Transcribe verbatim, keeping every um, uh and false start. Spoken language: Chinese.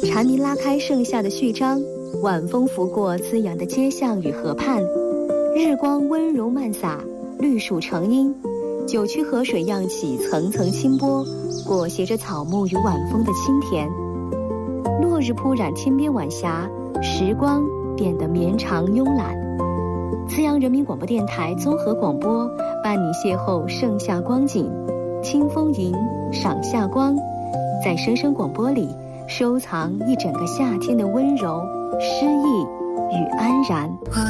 蝉鸣拉开盛夏的序章，晚风拂过滋养的街巷与河畔，日光温柔漫洒，绿树成荫，九曲河水漾起层层清波，裹挟着草木与晚风的清甜。落日铺染天边晚霞，时光变得绵长慵懒。资阳人民广播电台综合广播，伴你邂逅盛夏光景，清风吟，赏夏光，在声声广播里收藏一整个夏天的温柔、诗意与安然。